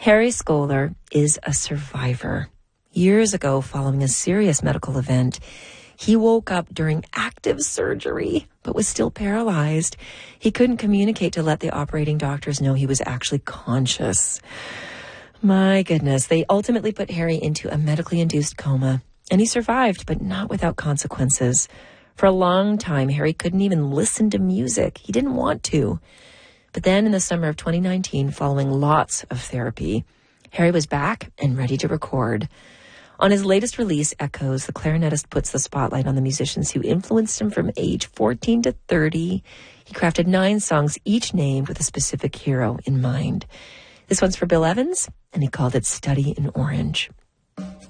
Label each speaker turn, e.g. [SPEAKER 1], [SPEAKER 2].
[SPEAKER 1] Harry Scholar is a survivor. Years ago, following a serious medical event, he woke up during active surgery, but was still paralyzed. He couldn't communicate to let the operating doctors know he was actually conscious. My goodness, they ultimately put Harry into a medically induced coma, and he survived, but not without consequences. For a long time, Harry couldn't even listen to music. He didn't want to. But then in the summer of 2019, following lots of therapy, Harry was back and ready to record. On his latest release, Echoes, the clarinetist puts the spotlight on the musicians who influenced him from age 14 to 30. He crafted 9 songs, each named with a specific hero in mind. This one's for Bill Evans, and he called it Study in Orange.